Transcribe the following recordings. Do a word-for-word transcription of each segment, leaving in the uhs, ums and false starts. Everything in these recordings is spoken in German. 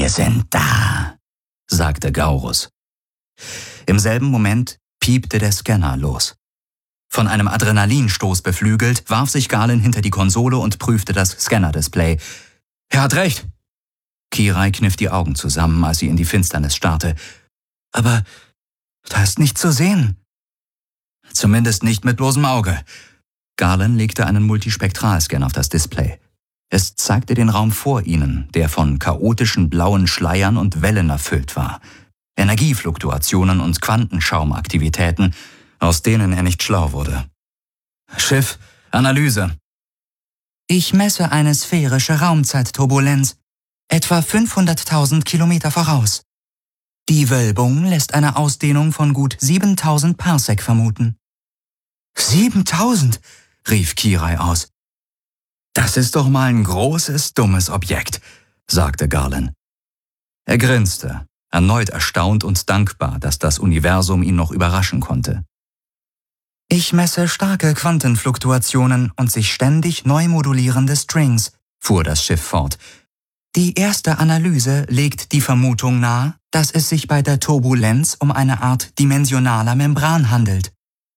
Wir sind da, sagte Gaurus. Im selben Moment piepte der Scanner los. Von einem Adrenalinstoß beflügelt, warf sich Galen hinter die Konsole und prüfte das Scanner-Display. Er hat recht. Kirai kniff die Augen zusammen, als sie in die Finsternis starrte. Aber da ist nichts zu sehen. Zumindest nicht mit bloßem Auge. Galen legte einen Multispektralscan auf das Display. Es zeigte den Raum vor ihnen, der von chaotischen blauen Schleiern und Wellen erfüllt war. Energiefluktuationen und Quantenschaumaktivitäten, aus denen er nicht schlau wurde. Schiff, Analyse. Ich messe eine sphärische Raumzeitturbulenz, etwa fünfhunderttausend Kilometer voraus. Die Wölbung lässt eine Ausdehnung von gut siebentausend Parsec vermuten. siebentausend, rief Kirai aus. Das ist doch mal ein großes, dummes Objekt, sagte Galen. Er grinste, erneut erstaunt und dankbar, dass das Universum ihn noch überraschen konnte. Ich messe starke Quantenfluktuationen und sich ständig neu modulierende Strings, fuhr das Schiff fort. Die erste Analyse legt die Vermutung nahe, dass es sich bei der Turbulenz um eine Art dimensionaler Membran handelt.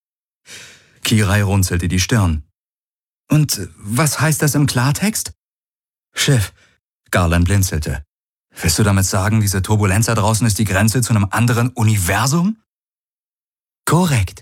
Kirai runzelte die Stirn. Und was heißt das im Klartext? Schiff, Galen blinzelte. Willst du damit sagen, diese Turbulenz da draußen ist die Grenze zu einem anderen Universum? Korrekt.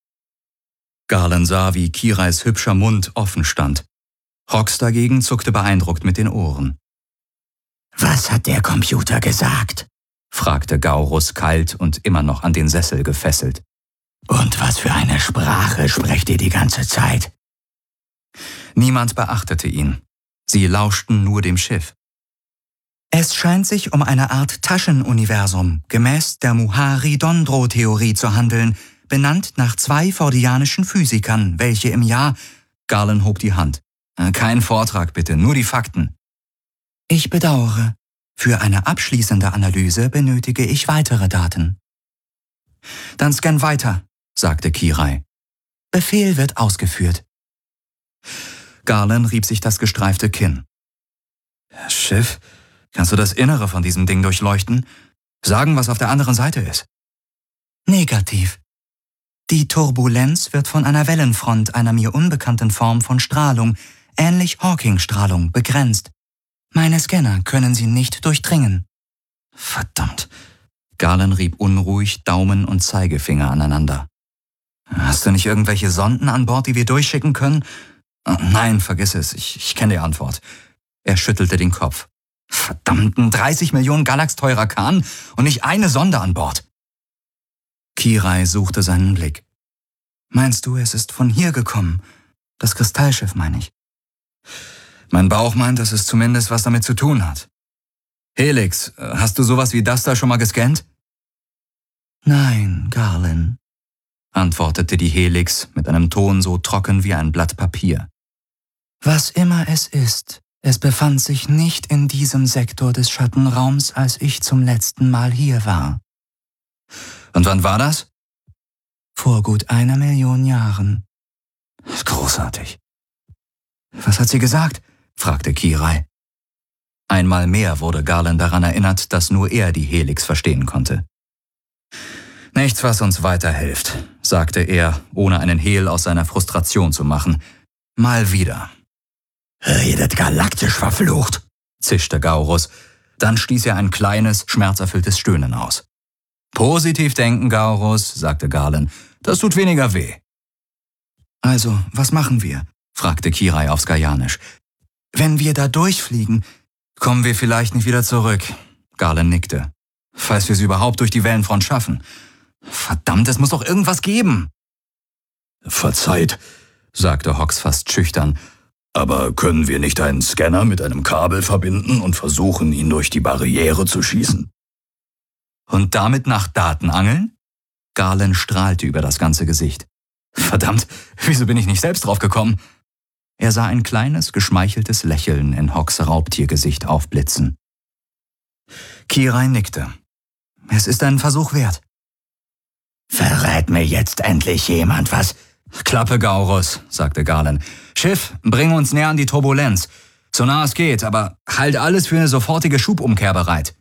Galen sah, wie Kirais hübscher Mund offen stand. Hox dagegen zuckte beeindruckt mit den Ohren. »Was hat der Computer gesagt?« fragte Gaurus kalt und immer noch an den Sessel gefesselt. »Und was für eine Sprache sprecht ihr die ganze Zeit?« Niemand beachtete ihn. Sie lauschten nur dem Schiff. Es scheint sich um eine Art Taschenuniversum, gemäß der Muhari-Dondro-Theorie zu handeln, benannt nach zwei fordianischen Physikern, welche im Jahr... Galen hob die Hand. Kein Vortrag bitte, nur die Fakten. Ich bedauere. Für eine abschließende Analyse benötige ich weitere Daten. Dann scan weiter, sagte Kirai. Befehl wird ausgeführt. Galen rieb sich das gestreifte Kinn. Schiff, kannst du das Innere von diesem Ding durchleuchten? Sagen, was auf der anderen Seite ist? Negativ. Die Turbulenz wird von einer Wellenfront einer mir unbekannten Form von Strahlung, ähnlich Hawking-Strahlung, begrenzt. Meine Scanner können sie nicht durchdringen. Verdammt. Galen rieb unruhig Daumen und Zeigefinger aneinander. Hast du nicht irgendwelche Sonden an Bord, die wir durchschicken können? Nein, vergiss es, ich, ich kenne die Antwort. Er schüttelte den Kopf. Verdammten dreißig Millionen Galax teurer Kahn und nicht eine Sonde an Bord. Kirai suchte seinen Blick. Meinst du, es ist von hier gekommen? Das Kristallschiff, meine ich. Mein Bauch meint, dass es zumindest was damit zu tun hat. Helix, hast du sowas wie das da schon mal gescannt? Nein, Galen, antwortete die Helix mit einem Ton so trocken wie ein Blatt Papier. Was immer es ist, es befand sich nicht in diesem Sektor des Schattenraums, als ich zum letzten Mal hier war. Und wann war das? Vor gut einer Million Jahren. Großartig. Was hat sie gesagt? Fragte Kirai. Einmal mehr wurde Galen daran erinnert, dass nur er die Helix verstehen konnte. Nichts, was uns weiterhilft, sagte er, ohne einen Hehl aus seiner Frustration zu machen. Mal wieder. Redet galaktisch, verflucht, zischte Gaurus. Dann stieß er ein kleines, schmerzerfülltes Stöhnen aus. Positiv denken, Gaurus, sagte Galen. Das tut weniger weh. Also, was machen wir? Fragte Kirai auf Skajanisch. Wenn wir da durchfliegen, kommen wir vielleicht nicht wieder zurück. Galen nickte. Falls wir sie überhaupt durch die Wellenfront schaffen. Verdammt, es muss doch irgendwas geben. Verzeiht, sagte Hox fast schüchtern. Aber können wir nicht einen Scanner mit einem Kabel verbinden und versuchen, ihn durch die Barriere zu schießen? Und damit nach Daten angeln? Galen strahlte über das ganze Gesicht. Verdammt, wieso bin ich nicht selbst drauf gekommen? Er sah ein kleines, geschmeicheltes Lächeln in Hox Raubtiergesicht aufblitzen. Kirai nickte. Es ist einen Versuch wert. Verrät mir jetzt endlich jemand was? Klappe, Gaurus, sagte Galen. Schiff, bring uns näher an die Turbulenz. So nah es geht, aber halt alles für eine sofortige Schubumkehr bereit.